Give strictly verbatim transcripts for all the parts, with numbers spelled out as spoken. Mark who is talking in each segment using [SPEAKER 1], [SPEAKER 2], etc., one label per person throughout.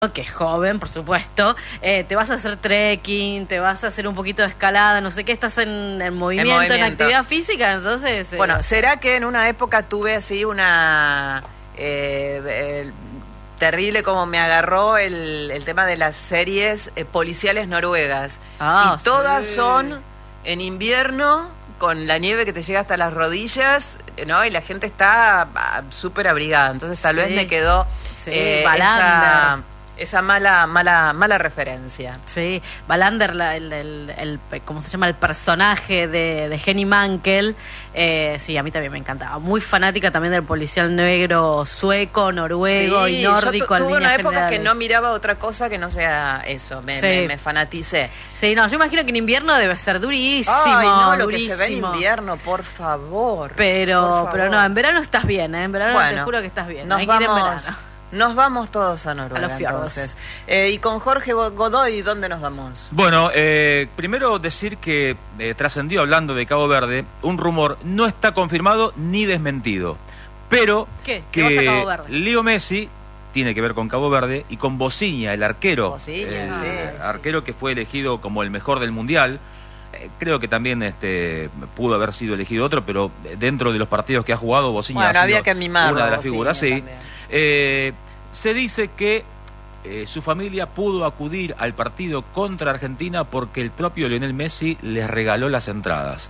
[SPEAKER 1] que es joven, por supuesto, eh, te vas a hacer trekking, te vas a hacer un poquito de escalada, no sé qué, estás en, en, movimiento, en movimiento, en actividad física, entonces... Eh...
[SPEAKER 2] Bueno, ¿será que en una época tuve así una... Eh, eh, terrible como me agarró el, el tema de las series eh, policiales noruegas?
[SPEAKER 1] Ah,
[SPEAKER 2] y todas
[SPEAKER 1] sí.
[SPEAKER 2] son en invierno, con la nieve que te llega hasta las rodillas, ¿no? Y la gente está súper abrigada, entonces tal
[SPEAKER 1] sí.
[SPEAKER 2] vez me quedó
[SPEAKER 1] sí,
[SPEAKER 2] eh, esa... Esa mala, mala, mala referencia.
[SPEAKER 1] Sí, Wallander, la, el, el, el, ¿cómo se llama? El personaje de, de Henny Mankell, eh, sí, a mí también me encantaba. Muy fanática también del policial negro sueco, noruego
[SPEAKER 2] sí,
[SPEAKER 1] y nórdico.
[SPEAKER 2] Yo tuve una época
[SPEAKER 1] generales.
[SPEAKER 2] que no miraba otra cosa que no sea eso, me,
[SPEAKER 1] sí.
[SPEAKER 2] me, me fanaticé.
[SPEAKER 1] Sí, no, yo imagino que en invierno debe ser durísimo.
[SPEAKER 2] Ay, no, lo
[SPEAKER 1] durísimo.
[SPEAKER 2] que se ve en invierno, por favor.
[SPEAKER 1] Pero,
[SPEAKER 2] por favor.
[SPEAKER 1] pero no, en verano estás bien, ¿eh? En verano
[SPEAKER 2] bueno,
[SPEAKER 1] te juro que estás bien.
[SPEAKER 2] Nos
[SPEAKER 1] Hay
[SPEAKER 2] vamos...
[SPEAKER 1] que ir en verano.
[SPEAKER 2] Nos vamos todos a Noruega,
[SPEAKER 1] a los fiordos.
[SPEAKER 2] entonces. Eh, y con Jorge Godoy, ¿dónde nos vamos?
[SPEAKER 3] Bueno, eh, primero decir que eh, trascendió, hablando de Cabo Verde, un rumor no está confirmado ni desmentido. Pero
[SPEAKER 1] ¿Qué?
[SPEAKER 3] que
[SPEAKER 1] ¿Qué vas a Cabo Verde?
[SPEAKER 3] Leo Messi tiene que ver con Cabo Verde y con Bociña, el arquero.
[SPEAKER 2] Bociña,
[SPEAKER 3] el
[SPEAKER 2] sí,
[SPEAKER 3] arquero
[SPEAKER 2] sí.
[SPEAKER 3] que fue elegido como el mejor del Mundial. Eh, creo que también este pudo haber sido elegido otro, pero dentro de los partidos que ha jugado, Bociña
[SPEAKER 2] bueno,
[SPEAKER 3] ha sido
[SPEAKER 2] había que mimarlo,
[SPEAKER 3] una de las
[SPEAKER 2] Bociña
[SPEAKER 3] figuras, sí.
[SPEAKER 2] también.
[SPEAKER 3] Eh, se dice que eh, su familia pudo acudir al partido contra Argentina porque el propio Lionel Messi les regaló las entradas.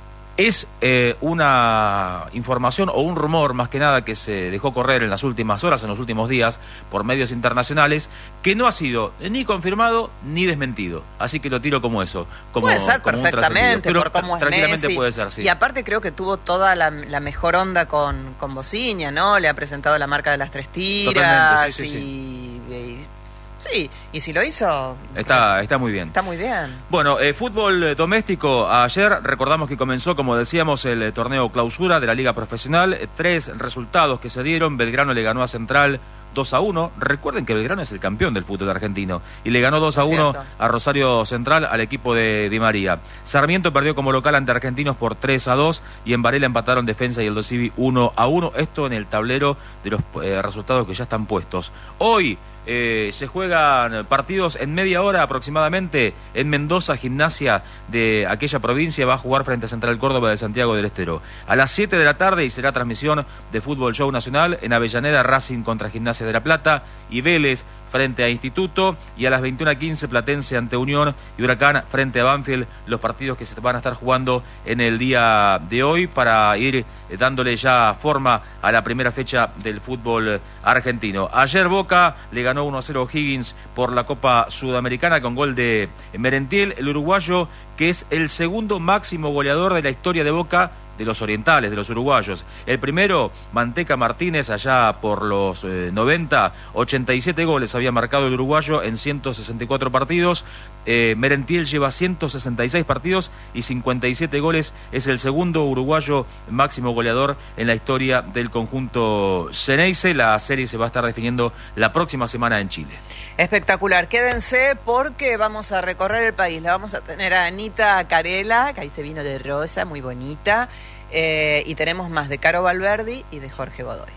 [SPEAKER 3] Es eh, una información o un rumor, más que nada, que se dejó correr en las últimas horas, en los últimos días, por medios internacionales, que no ha sido ni confirmado ni desmentido. Así que lo tiro como eso. Como,
[SPEAKER 2] puede ser
[SPEAKER 3] como
[SPEAKER 2] perfectamente, por cómo es
[SPEAKER 3] tranquilamente
[SPEAKER 2] Messi.
[SPEAKER 3] Puede ser, sí.
[SPEAKER 2] Y aparte creo que tuvo toda la, la mejor onda con, con Bociña, ¿no? Le ha presentado la marca de las tres tiras.
[SPEAKER 3] Sí, sí,
[SPEAKER 2] y,
[SPEAKER 3] sí.
[SPEAKER 2] y sí, y si lo hizo...
[SPEAKER 3] Está, está muy bien.
[SPEAKER 2] Está muy bien.
[SPEAKER 3] Bueno, eh, fútbol eh, doméstico. Ayer recordamos que comenzó, como decíamos, el eh, torneo clausura de la Liga Profesional. Eh, tres resultados que se dieron. Belgrano le ganó a Central dos a uno. Recuerden que Belgrano es el campeón del fútbol argentino. Y le ganó dos a uno a Rosario Central, al equipo de Di María. Sarmiento perdió como local ante Argentinos por tres a dos. Y en Varela empataron Defensa y el Dosivi uno a uno. Esto en el tablero de los eh, resultados que ya están puestos. Hoy... Eh, se juegan partidos en media hora aproximadamente en Mendoza. Gimnasia de aquella provincia va a jugar frente a Central Córdoba de Santiago del Estero a las siete de la tarde, y será transmisión de Fútbol Show Nacional. En Avellaneda, Racing contra Gimnasia de La Plata y Vélez frente a Instituto, y a las veintiuna quince Platense ante Unión y Huracán frente a Banfield, los partidos que se van a estar jugando en el día de hoy para ir dándole ya forma a la primera fecha del fútbol argentino. Ayer Boca le ganó uno a cero a O'Higgins por la Copa Sudamericana con gol de Merentiel, el uruguayo, que es el segundo máximo goleador de la historia de Boca, de los orientales, de los uruguayos. El primero, Manteca Martínez, allá por los eh, noventa, ochenta y siete goles había marcado el uruguayo en ciento sesenta y cuatro partidos. Eh, Merentiel lleva ciento sesenta y seis partidos y cincuenta y siete goles. Es el segundo uruguayo máximo goleador en la historia del conjunto Xeneize. La serie se va a estar definiendo la próxima semana en Chile.
[SPEAKER 2] Espectacular. Quédense porque vamos a recorrer el país. La vamos a tener a Anita Carela, que ahí se vino de rosa, muy bonita. Eh, y tenemos más de Caro Valverdi y de Jorge Godoy.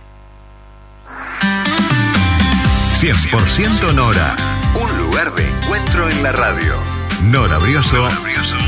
[SPEAKER 4] cien por ciento Nora, un lugar de encuentro en la radio. Nora Brioso